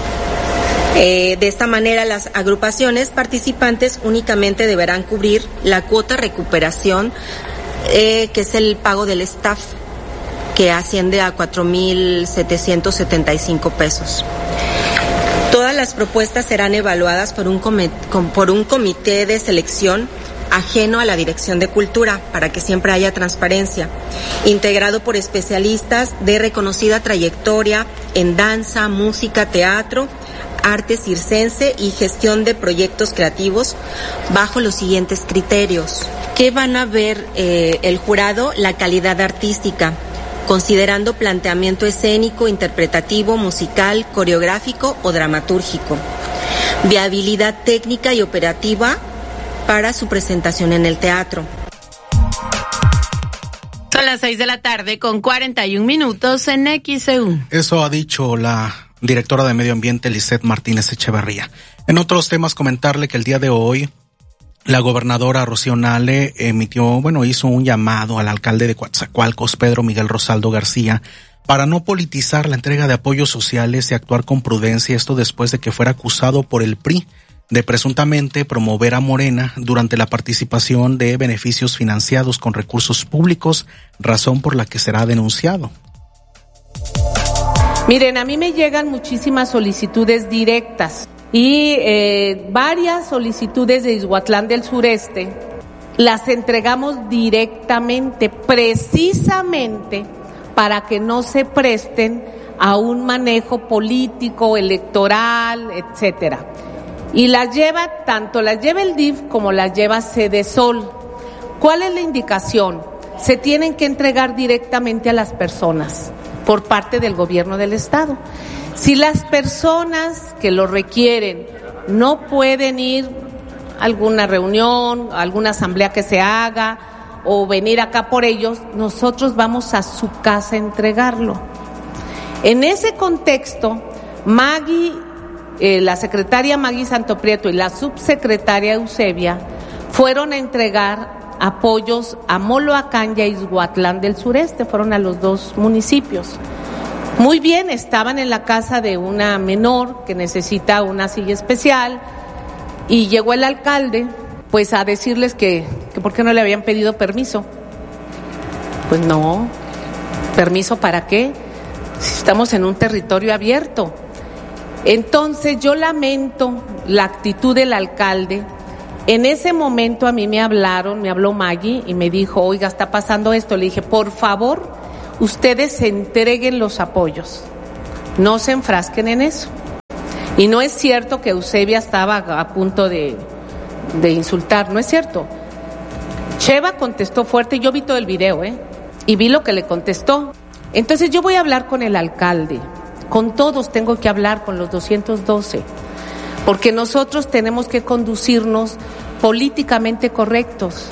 Eh, de esta manera, las agrupaciones participantes únicamente deberán cubrir la cuota recuperación, eh, que es el pago del staff, que asciende a cuatro mil setecientos setenta y cinco pesos. Todas las propuestas serán evaluadas por un, com- por un comité de selección ajeno a la Dirección de Cultura, para que siempre haya transparencia, integrado por especialistas de reconocida trayectoria en danza, música, teatro, arte circense y gestión de proyectos creativos, bajo los siguientes criterios. ¿Qué van a ver eh, el jurado? La calidad artística, considerando planteamiento escénico, interpretativo, musical, coreográfico o dramatúrgico. Viabilidad técnica y operativa para su presentación en el teatro. Son las seis de la tarde con cuarenta y un minutos en X E U. Eso ha dicho la directora de Medio Ambiente, Lisette Martínez Echeverría. En otros temas, comentarle que el día de hoy la gobernadora Rocío Nale emitió, bueno, hizo un llamado al alcalde de Coatzacoalcos, Pedro Miguel Rosaldo García, para no politizar la entrega de apoyos sociales y actuar con prudencia, esto después de que fuera acusado por el P R I de presuntamente promover a Morena durante la participación de beneficios financiados con recursos públicos, razón por la que será denunciado. Miren, a mí me llegan muchísimas solicitudes directas y eh, varias solicitudes de Ixhuatlán del Sureste las entregamos directamente, precisamente para que no se presten a un manejo político, electoral, etcétera. Y las lleva, tanto las lleva el D I F como las lleva Sedesol. ¿Cuál es la indicación? Se tienen que entregar directamente a las personas por parte del gobierno del estado. Si las personas que lo requieren no pueden ir a alguna reunión, a alguna asamblea que se haga o venir acá por ellos, nosotros vamos a su casa a entregarlo. En ese contexto, Maggie Eh, la secretaria Maggie Santoprieto y la subsecretaria Eusebia fueron a entregar apoyos a Moloacán y a Ixhuatlán del Sureste, fueron a los dos municipios. Muy bien, estaban en la casa de una menor que necesita una silla especial y llegó el alcalde pues a decirles que, que por qué no le habían pedido permiso. Pues no, ¿permiso para qué? Si estamos en un territorio abierto. Entonces yo lamento la actitud del alcalde En ese momento a mí me hablaron, me habló Maggie y me dijo, oiga, está pasando esto. Le dije, por favor, ustedes entreguen los apoyos, no se enfrasquen en eso. Y no es cierto que Eusebia estaba a punto de, de insultar, no es cierto. Sheva contestó fuerte, yo vi todo el video, ¿eh? Y vi lo que le contestó. Entonces yo voy a hablar con el alcalde, con todos tengo que hablar, con los doscientos doce. Porque nosotros tenemos que conducirnos políticamente correctos.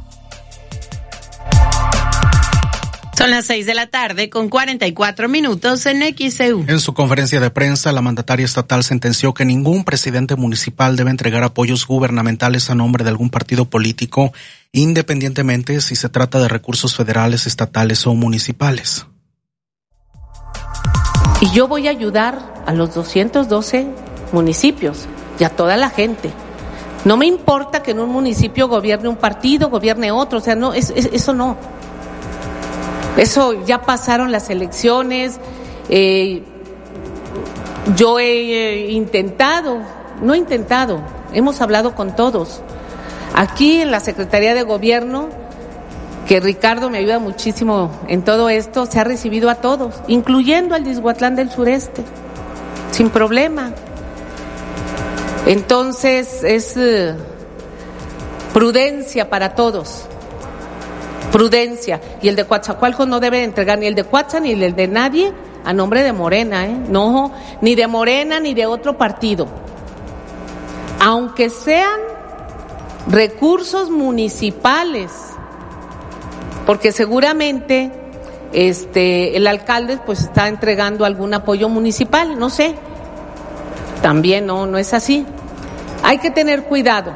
Son las seis de la tarde con cuarenta y cuatro minutos en X E U. En su conferencia de prensa, la mandataria estatal sentenció que ningún presidente municipal debe entregar apoyos gubernamentales a nombre de algún partido político, independientemente si se trata de recursos federales, estatales o municipales. Y yo voy a ayudar a los doscientos doce municipios y a toda la gente. No me importa que en un municipio gobierne un partido, gobierne otro, o sea, no, es, es, eso no. Eso ya pasaron las elecciones. Eh, yo he eh, intentado, no he intentado, hemos hablado con todos. Aquí en la Secretaría de Gobierno, que Ricardo me ayuda muchísimo en todo esto, se ha recibido a todos, incluyendo al de Izhuatlán del Sureste, sin problema. Entonces es eh, prudencia para todos, prudencia. Y el de Coatzacoalcos no debe entregar ni el de Coatza ni el de nadie a nombre de Morena, ¿eh? No, ni de Morena ni de otro partido. Aunque sean recursos municipales, porque seguramente este el alcalde pues está entregando algún apoyo municipal, no sé. También no, no es así. Hay que tener cuidado.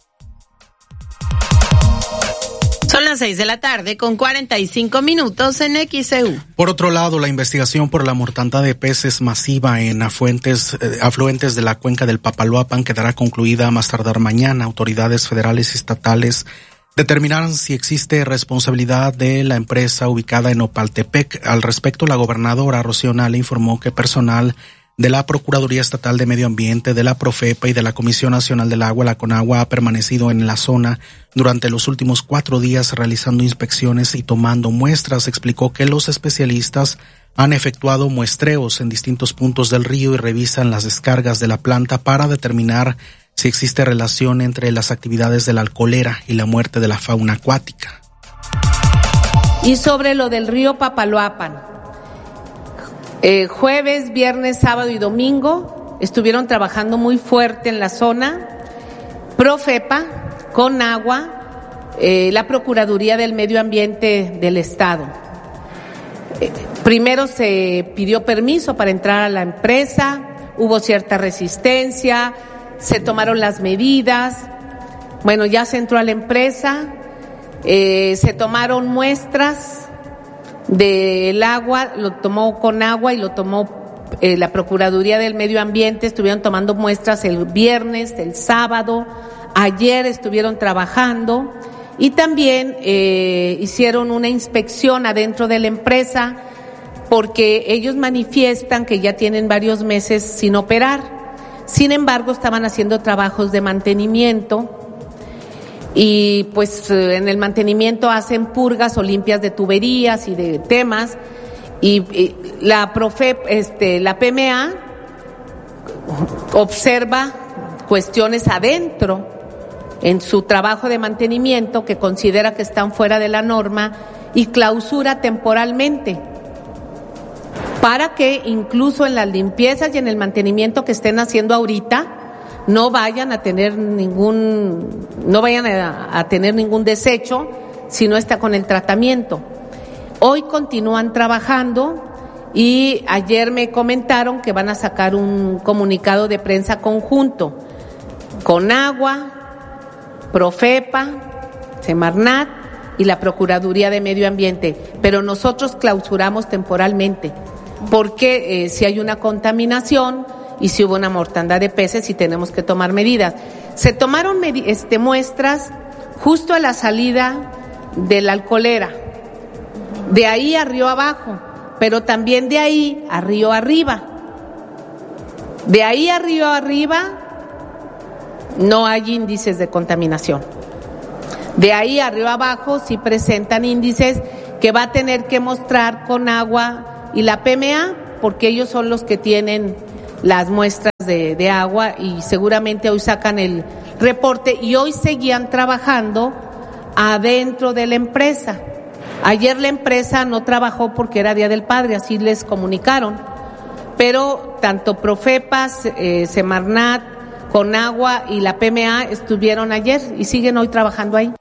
Son las seis de la tarde con cuarenta y cinco minutos en X E U. Por otro lado, la investigación por la mortandad de peces masiva en afluentes, eh, afluentes de la cuenca del Papaloapan quedará concluida a más tardar mañana. Autoridades federales y estatales determinarán si existe responsabilidad de la empresa ubicada en Opaltepec. Al respecto, la gobernadora Rocío Nale informó que personal de la Procuraduría Estatal de Medio Ambiente, de la Profepa y de la Comisión Nacional del Agua, la CONAGUA, ha permanecido en la zona durante los últimos cuatro días realizando inspecciones y tomando muestras. Explicó que los especialistas han efectuado muestreos en distintos puntos del río y revisan las descargas de la planta para determinar si existe relación entre las actividades de la alcoholera y la muerte de la fauna acuática. Y sobre lo del río Papaloapan, eh, jueves, viernes, sábado y domingo estuvieron trabajando muy fuerte en la zona, Profepa, CONAGUA, eh, la Procuraduría del Medio Ambiente del Estado. Eh, primero se pidió permiso para entrar a la empresa, hubo cierta resistencia, se tomaron las medidas, bueno, ya se entró a la empresa, eh, se tomaron muestras del agua, lo tomó CONAGUA y lo tomó eh, la Procuraduría del Medio Ambiente, estuvieron tomando muestras el viernes, el sábado, ayer estuvieron trabajando y también eh, hicieron una inspección adentro de la empresa porque ellos manifiestan que ya tienen varios meses sin operar. Sin embargo, estaban haciendo trabajos de mantenimiento y pues en el mantenimiento hacen purgas o limpias de tuberías y de temas y, y la Profe, este, la P M A observa cuestiones adentro en su trabajo de mantenimiento que considera que están fuera de la norma y clausura temporalmente, para que incluso en las limpiezas y en el mantenimiento que estén haciendo ahorita no vayan a tener ningún, no vayan a, a tener ningún desecho si no está con el tratamiento. Hoy continúan trabajando y ayer me comentaron que van a sacar un comunicado de prensa conjunto con CONAGUA, Profepa, Semarnat y la Procuraduría de Medio Ambiente, pero nosotros clausuramos temporalmente. Porque eh, si hay una contaminación y si hubo una mortandad de peces y tenemos que tomar medidas. Se tomaron medi- este, muestras justo a la salida de la alcoholera, de ahí a río abajo, pero también de ahí a río arriba. De ahí a río arriba no hay índices de contaminación. De ahí arriba abajo sí presentan índices que va a tener que mostrar con agua y la P M A, porque ellos son los que tienen las muestras de, de agua y seguramente hoy sacan el reporte y hoy seguían trabajando adentro de la empresa. Ayer la empresa no trabajó porque era Día del Padre, así les comunicaron, pero tanto Profepas, eh, Semarnat, Conagua y la P M A estuvieron ayer y siguen hoy trabajando ahí.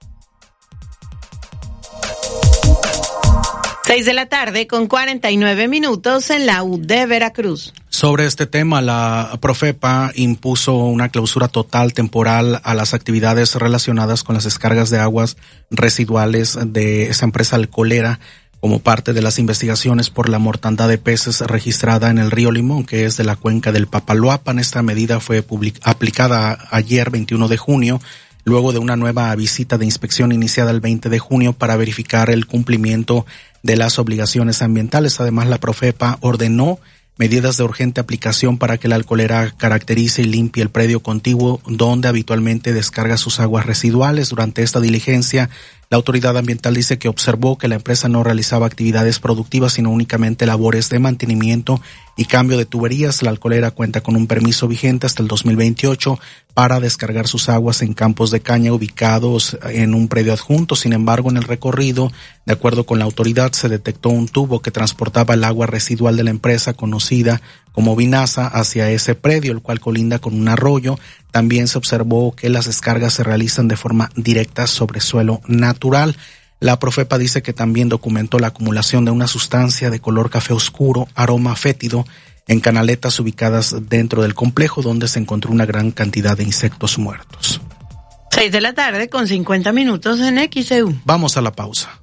Seis de la tarde con cuarenta y nueve minutos en la U de Veracruz. Sobre este tema, la Profepa impuso una clausura total temporal a las actividades relacionadas con las descargas de aguas residuales de esa empresa alcoholera como parte de las investigaciones por la mortandad de peces registrada en el río Limón, que es de la cuenca del Papaloapan. Esta medida fue public- aplicada ayer, veintiuno de junio, luego de una nueva visita de inspección iniciada el veinte de junio para verificar el cumplimiento de las obligaciones ambientales. Además, la Profepa ordenó medidas de urgente aplicación para que la alcoholera caracterice y limpie el predio contiguo donde habitualmente descarga sus aguas residuales. Durante esta diligencia, la autoridad ambiental dice que observó que la empresa no realizaba actividades productivas, sino únicamente labores de mantenimiento y cambio de tuberías. La alcoholera cuenta con un permiso vigente hasta el dos mil veintiocho para descargar sus aguas en campos de caña ubicados en un predio adjunto. Sin embargo, en el recorrido, de acuerdo con la autoridad, se detectó un tubo que transportaba el agua residual de la empresa conocida como Vinasa hacia ese predio, el cual colinda con un arroyo. También se observó que las descargas se realizan de forma directa sobre suelo natural. La Profepa dice que también documentó la acumulación de una sustancia de color café oscuro, aroma fétido, en canaletas ubicadas dentro del complejo, donde se encontró una gran cantidad de insectos muertos. Seis de la tarde con cincuenta minutos en X E U. Vamos a la pausa.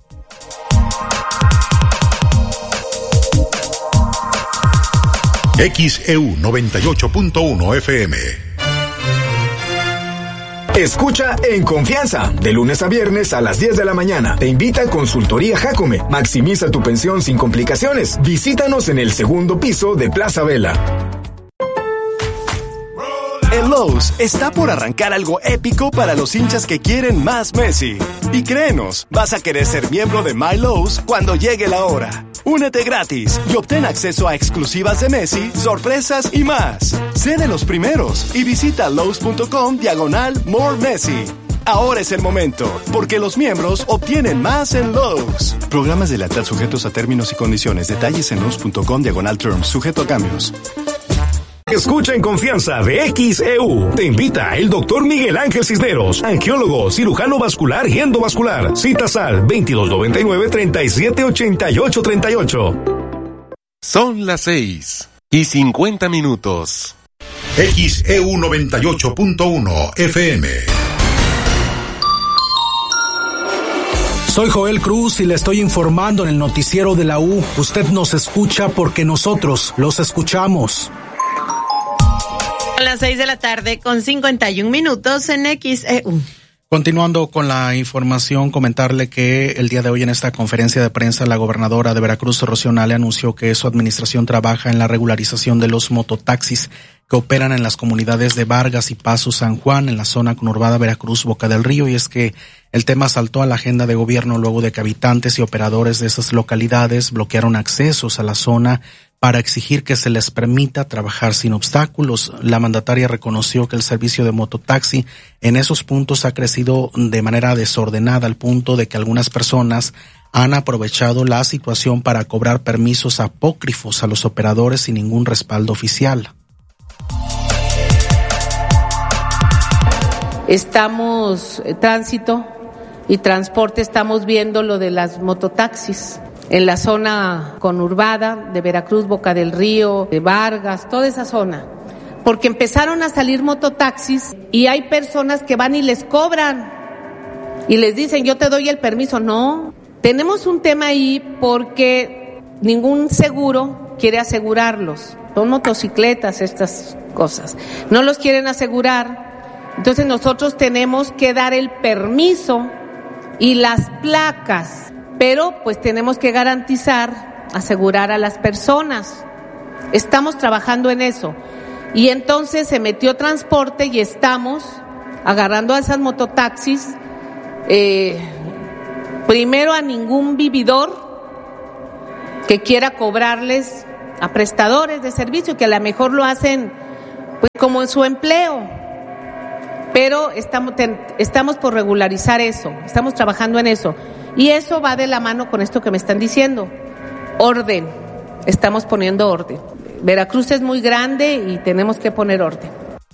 X E U noventa y ocho punto uno F M. Escucha En Confianza, de lunes a viernes a las diez de la mañana. Te invita a Consultoría Jacome. Maximiza tu pensión sin complicaciones. Visítanos en el segundo piso de Plaza Vela. En Lowe's está por arrancar algo épico para los hinchas que quieren más Messi. Y créenos, vas a querer ser miembro de My Lowe's cuando llegue la hora. Únete gratis y obtén acceso a exclusivas de Messi, sorpresas y más. Sé de los primeros y visita Lowe's.com diagonal More Messi. Ahora es el momento, porque los miembros obtienen más en Lowe's. Programas de lealtad sujetos a términos y condiciones. Detalles en Lowe's.com diagonal terms, sujeto a cambios. Escucha En Confianza de X E U. Te invita el doctor Miguel Ángel Cisneros, angiólogo, cirujano vascular y endovascular. Citas al veintidós noventa y nueve, treinta y siete, ochenta y ocho, treinta y ocho. Son las seis y cincuenta minutos. X E U noventa y ocho punto uno F M. Soy Joel Cruz y le estoy informando en el noticiero de la U. Usted nos escucha porque nosotros los escuchamos. A las seis de la tarde con cincuenta y un minutos en X E U. Continuando con la información, comentarle que el día de hoy en esta conferencia de prensa la gobernadora de Veracruz, Rocío Nale, anunció que su administración trabaja en la regularización de los mototaxis que operan en las comunidades de Vargas y Paso San Juan, en la zona conurbada Veracruz, Boca del Río, y es que el tema saltó a la agenda de gobierno luego de que habitantes y operadores de esas localidades bloquearon accesos a la zona para exigir que se les permita trabajar sin obstáculos. La mandataria reconoció que el servicio de mototaxi en esos puntos ha crecido de manera desordenada al punto de que algunas personas han aprovechado la situación para cobrar permisos apócrifos a los operadores sin ningún respaldo oficial. Estamos, eh, tránsito y transporte, estamos viendo lo de las mototaxis en la zona conurbada de Veracruz, Boca del Río, de Vargas, toda esa zona, porque empezaron a salir mototaxis y hay personas que van y les cobran y les dicen yo te doy el permiso. No, tenemos un tema ahí porque ningún seguro quiere asegurarlos, son motocicletas estas cosas, no los quieren asegurar, entonces nosotros tenemos que dar el permiso y las placas, pero pues tenemos que garantizar, asegurar a las personas. Estamos trabajando en eso. Y entonces se metió transporte y estamos agarrando a esas mototaxis, eh, primero a ningún vividor que quiera cobrarles a prestadores de servicio, que a lo mejor lo hacen pues como en su empleo, pero estamos, ten, estamos por regularizar eso, estamos trabajando en eso, y eso va de la mano con esto que me están diciendo, orden, estamos poniendo orden. Veracruz es muy grande y tenemos que poner orden.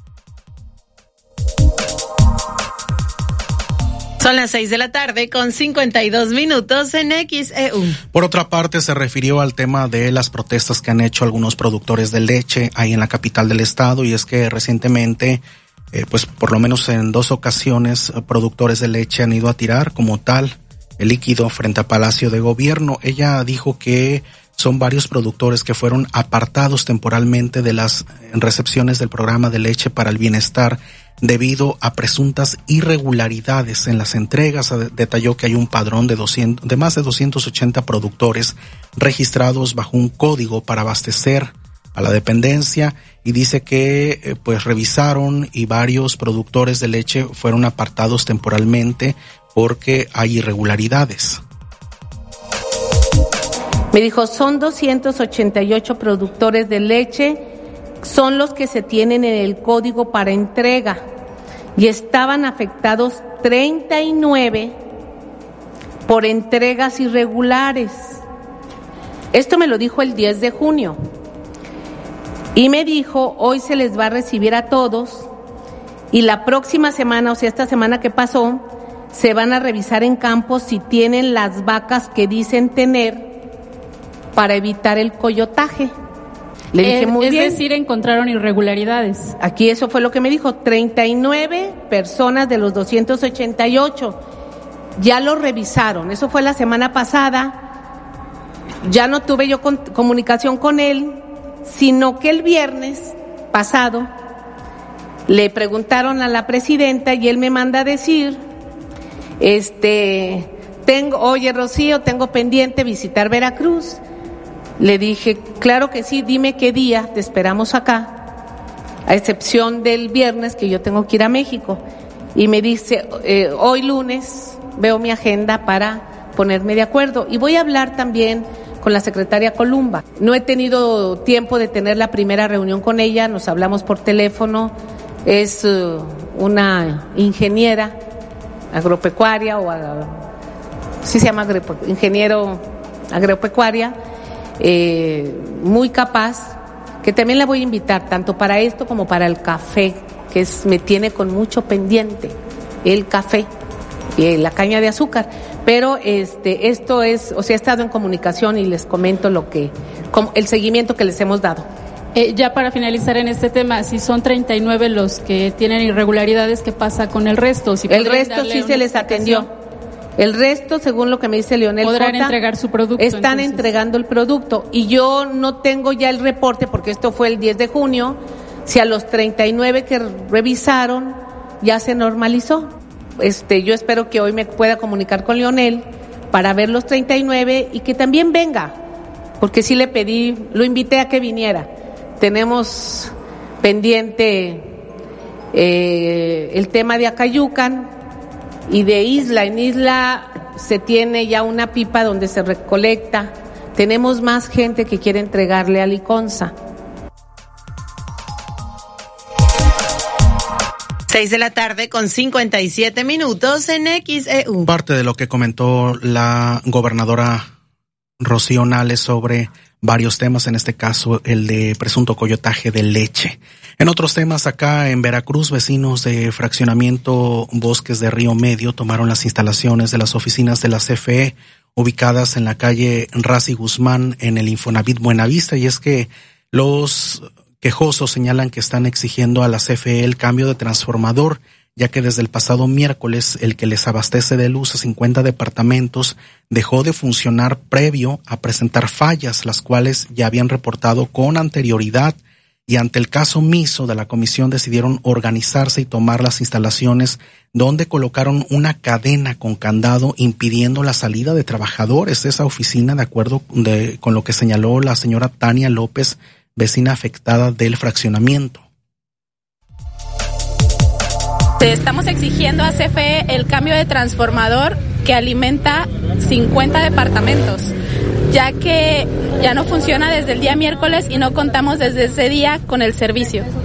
Son las seis de la tarde con cincuenta y dos minutos en X E U. Por otra parte, se refirió al tema de las protestas que han hecho algunos productores de leche ahí en la capital del estado, y es que recientemente, eh, pues por lo menos en dos ocasiones, productores de leche han ido a tirar como tal el líquido frente a Palacio de Gobierno. Ella dijo que son varios productores que fueron apartados temporalmente de las recepciones del programa de leche para el bienestar debido a presuntas irregularidades en las entregas. Detalló que hay un padrón de doscientos, de más de doscientos ochenta productores registrados bajo un código para abastecer a la dependencia, y dice que eh, pues revisaron y varios productores de leche fueron apartados temporalmente porque hay irregularidades. Me dijo, son doscientos ochenta y ocho productores de leche, son los que se tienen en el código para entrega, y estaban afectados treinta y nueve por entregas irregulares. Esto me lo dijo el diez de junio. Y me dijo, hoy se les va a recibir a todos, y la próxima semana, o sea, esta semana que pasó, se van a revisar en campo si tienen las vacas que dicen tener para evitar el coyotaje. Le dije, eh, muy es bien. Es decir, encontraron irregularidades. Aquí eso fue lo que me dijo, treinta y nueve personas de los doscientos ochenta y ocho. Ya lo revisaron, eso fue la semana pasada. Ya no tuve yo con, comunicación con él, sino que el viernes pasado le preguntaron a la presidenta y él me manda a decir, este, tengo, oye Rocío, tengo pendiente visitar Veracruz. Le dije, claro que sí, dime qué día, te esperamos acá, a excepción del viernes que yo tengo que ir a México. Y me dice, eh, hoy lunes veo mi agenda para ponerme de acuerdo. Y voy a hablar también con la secretaria Columba. No he tenido tiempo de tener la primera reunión con ella, nos hablamos por teléfono. Es uh, una ingeniera agropecuaria, o uh, sí se llama agro, ingeniero agropecuaria, eh, muy capaz, que también la voy a invitar tanto para esto como para el café, que es, me tiene con mucho pendiente, el café y la caña de azúcar. Pero este esto es, o sea, he estado en comunicación y les comento lo que, como el seguimiento que les hemos dado. Eh, ya para finalizar en este tema, si son treinta y nueve los que tienen irregularidades, ¿qué pasa con el resto? Si el resto sí se les atendió. El resto, según lo que me dice Leonel podrán Cota, entregar su producto. Están entonces. entregando el producto, y yo no tengo ya el reporte porque esto fue el diez de junio, si a los treinta y nueve que revisaron ya se normalizó. Este, yo espero que hoy me pueda comunicar con Leonel para ver los treinta y nueve y que también venga, porque sí le pedí, lo invité a que viniera. Tenemos pendiente eh, el tema de Acayucan y de Isla. En Isla se tiene ya una pipa donde se recolecta. Tenemos más gente que quiere entregarle a Liconza. Seis de la tarde con cincuenta y siete minutos en X E U. Parte de lo que comentó la gobernadora Rocío Nale sobre varios temas, en este caso el de presunto coyotaje de leche. En otros temas, acá en Veracruz, vecinos de fraccionamiento Bosques de Río Medio tomaron las instalaciones de las oficinas de la C F E ubicadas en la calle Razi Guzmán en el Infonavit Buenavista, y es que los quejosos señalan que están exigiendo a la C F E el cambio de transformador, ya que desde el pasado miércoles el que les abastece de luz a cincuenta departamentos dejó de funcionar previo a presentar fallas, las cuales ya habían reportado con anterioridad, y ante el caso omiso de la comisión decidieron organizarse y tomar las instalaciones, donde colocaron una cadena con candado impidiendo la salida de trabajadores de esa oficina, de acuerdo de, con lo que señaló la señora Tania López, vecina afectada del fraccionamiento. Estamos exigiendo a C F E el cambio de transformador que alimenta cincuenta departamentos, ya que ya no funciona desde el día miércoles y no contamos desde ese día con el servicio.